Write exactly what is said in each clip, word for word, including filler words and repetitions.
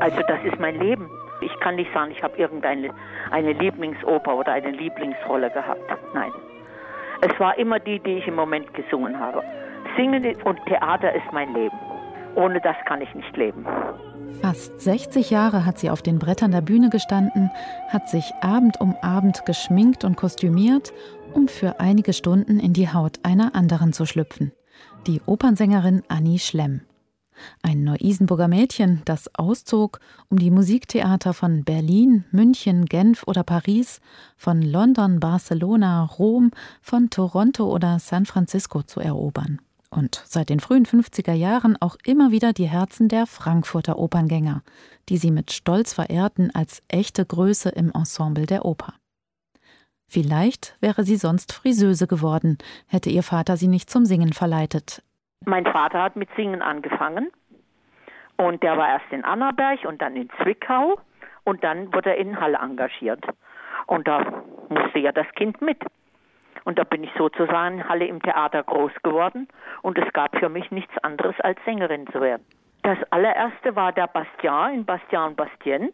Also das ist mein Leben. Ich kann nicht sagen, ich habe irgendeine eine Lieblingsoper oder eine Lieblingsrolle gehabt. Nein. Es war immer die, die ich im Moment gesungen habe. Singen und Theater ist mein Leben. Ohne das kann ich nicht leben. Fast sechzig Jahre hat sie auf den Brettern der Bühne gestanden, hat sich Abend um Abend geschminkt und kostümiert, um für einige Stunden in die Haut einer anderen zu schlüpfen. Die Opernsängerin Annie Schlemm. Ein Neu-Isenburger Mädchen, das auszog, um die Musiktheater von Berlin, München, Genf oder Paris, von London, Barcelona, Rom, von Toronto oder San Francisco zu erobern. Und seit den frühen fünfziger Jahren auch immer wieder die Herzen der Frankfurter Operngänger, die sie mit Stolz verehrten als echte Größe im Ensemble der Oper. Vielleicht wäre sie sonst Friseuse geworden, hätte ihr Vater sie nicht zum Singen verleitet. Mein Vater hat mit Singen angefangen und der war erst in Annaberg und dann in Zwickau und dann wurde er in Halle engagiert. Und da musste ja das Kind mit. Und da bin ich sozusagen in Halle im Theater groß geworden und es gab für mich nichts anderes als Sängerin zu werden. Das allererste war der Bastien in Bastien und Bastien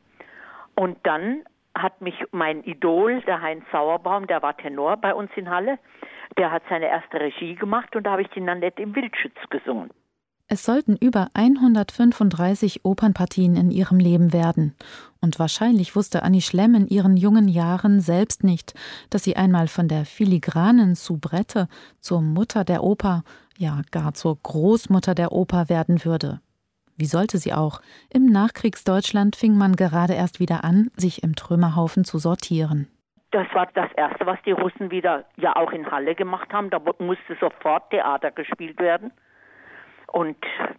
und dann hat mich mein Idol, der Heinz Sauerbaum, der war Tenor bei uns in Halle, der hat seine erste Regie gemacht und da habe ich die Nanette im Wildschütz gesungen. Es sollten über hundertfünfunddreißig Opernpartien in ihrem Leben werden. Und wahrscheinlich wusste Annie Schlemm in ihren jungen Jahren selbst nicht, dass sie einmal von der filigranen Soubrette zur Mutter der Oper, ja gar zur Großmutter der Oper werden würde. Wie sollte sie auch? Im Nachkriegsdeutschland fing man gerade erst wieder an, sich im Trümmerhaufen zu sortieren. Das war das Erste, was die Russen wieder ja auch in Halle gemacht haben. Da musste sofort Theater gespielt werden. Und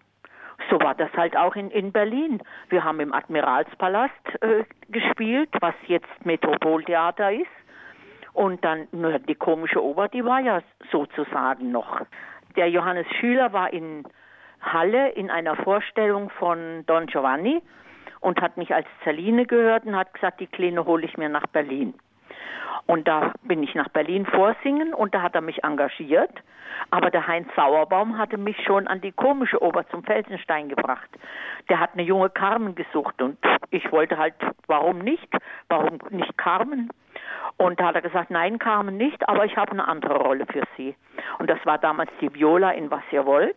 so war das halt auch in, in Berlin. Wir haben im Admiralspalast äh, gespielt, was jetzt Metropoltheater ist. Und dann nur die komische Oper, die war ja sozusagen noch. Der Johannes Schüler war in Halle in einer Vorstellung von Don Giovanni und hat mich als Zerline gehört und hat gesagt, die Kleine hole ich mir nach Berlin. Und da bin ich nach Berlin vorsingen und da hat er mich engagiert. Aber der Heinz Sauerbaum hatte mich schon an die komische Oper zum Felsenstein gebracht. Der hat eine junge Carmen gesucht und ich wollte halt, warum nicht? Warum nicht Carmen? Und da hat er gesagt, nein, Carmen nicht, aber ich habe eine andere Rolle für Sie. Und das war damals die Viola in Was ihr wollt.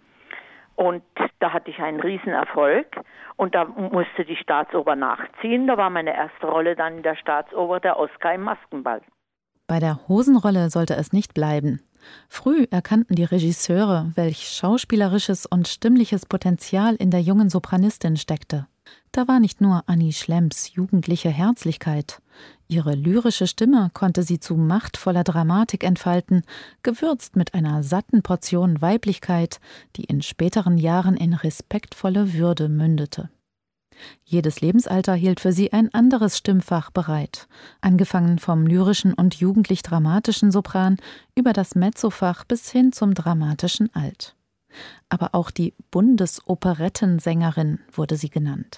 Und da hatte ich einen Riesenerfolg und da musste die Staatsoper nachziehen. Da war meine erste Rolle dann in der Staatsoper der Oskar im Maskenball. Bei der Hosenrolle sollte es nicht bleiben. Früh erkannten die Regisseure, welch schauspielerisches und stimmliches Potenzial in der jungen Sopranistin steckte. Da war nicht nur Annie Schlemms jugendliche Herzlichkeit. Ihre lyrische Stimme konnte sie zu machtvoller Dramatik entfalten, gewürzt mit einer satten Portion Weiblichkeit, die in späteren Jahren in respektvolle Würde mündete. Jedes Lebensalter hielt für sie ein anderes Stimmfach bereit, angefangen vom lyrischen und jugendlich-dramatischen Sopran über das Mezzofach bis hin zum dramatischen Alt. Aber auch die Bundesoperettensängerin wurde sie genannt.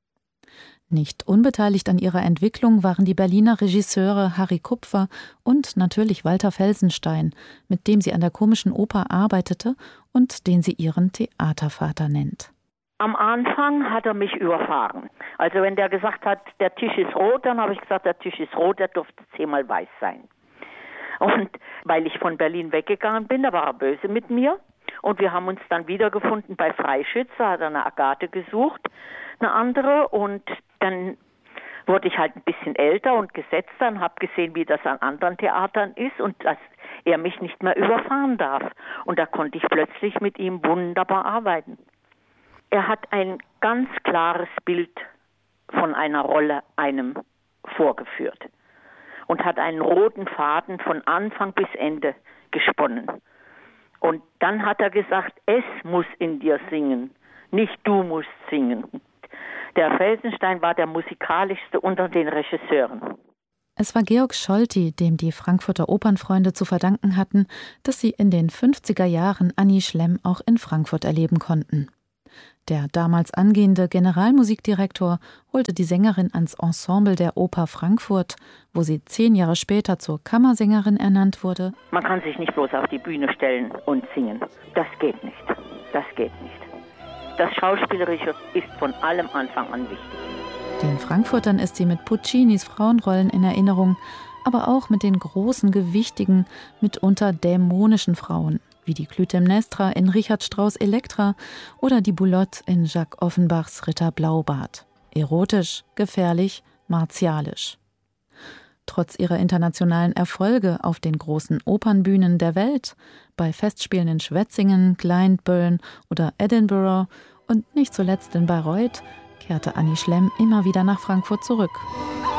Nicht unbeteiligt an ihrer Entwicklung waren die Berliner Regisseure Harry Kupfer und natürlich Walter Felsenstein, mit dem sie an der Komischen Oper arbeitete und den sie ihren Theatervater nennt. Am Anfang hat er mich überfahren. Also wenn der gesagt hat, der Tisch ist rot, dann habe ich gesagt, der Tisch ist rot, der durfte zehnmal weiß sein. Und weil ich von Berlin weggegangen bin, da war er böse mit mir. Und wir haben uns dann wiedergefunden bei Freischütz, da hat er eine Agathe gesucht, eine andere. Und dann wurde ich halt ein bisschen älter und gesetzter und habe gesehen, wie das an anderen Theatern ist und dass er mich nicht mehr überfahren darf. Und da konnte ich plötzlich mit ihm wunderbar arbeiten. Er hat ein ganz klares Bild von einer Rolle einem vorgeführt und hat einen roten Faden von Anfang bis Ende gesponnen. Und dann hat er gesagt, es muss in dir singen, nicht du musst singen. Der Felsenstein war der musikalischste unter den Regisseuren. Es war Georg Scholti, dem die Frankfurter Opernfreunde zu verdanken hatten, dass sie in den fünfziger Jahren Annie Schlemm auch in Frankfurt erleben konnten. Der damals angehende Generalmusikdirektor holte die Sängerin ans Ensemble der Oper Frankfurt, wo sie zehn Jahre später zur Kammersängerin ernannt wurde. Man kann sich nicht bloß auf die Bühne stellen und singen. Das geht nicht. Das geht nicht. Das Schauspielerische ist von allem Anfang an wichtig. Den Frankfurtern ist sie mit Puccinis Frauenrollen in Erinnerung, aber auch mit den großen, gewichtigen, mitunter dämonischen Frauen, wie die Clytemnestra in Richard Strauss' Elektra oder die Boulotte in Jacques Offenbachs Ritter Blaubart. Erotisch, gefährlich, martialisch. Trotz ihrer internationalen Erfolge auf den großen Opernbühnen der Welt, bei Festspielen in Schwetzingen, Glyndebourne oder Edinburgh und nicht zuletzt in Bayreuth, kehrte Annie Schlemm immer wieder nach Frankfurt zurück.